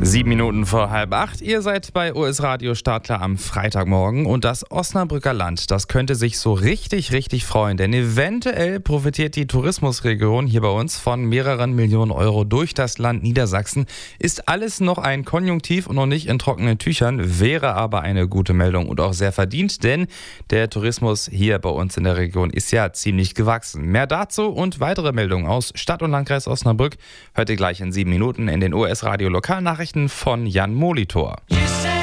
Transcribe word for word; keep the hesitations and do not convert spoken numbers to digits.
Sieben Minuten vor halb acht. Ihr seid bei O S Radio Startklar am Freitagmorgen und das Osnabrücker Land, das könnte sich so richtig, richtig freuen, denn eventuell profitiert die Tourismusregion hier bei uns von mehreren Millionen Euro durch das Land Niedersachsen. Ist alles noch ein Konjunktiv und noch nicht in trockenen Tüchern, wäre aber eine gute Meldung und auch sehr verdient, denn der Tourismus hier bei uns in der Region ist ja ziemlich gewachsen. Mehr dazu und weitere Meldungen aus Stadt und Landkreis Osnabrück hört ihr gleich in sieben Minuten in den O S Radio Lokalnachrichten von Jan Molitor.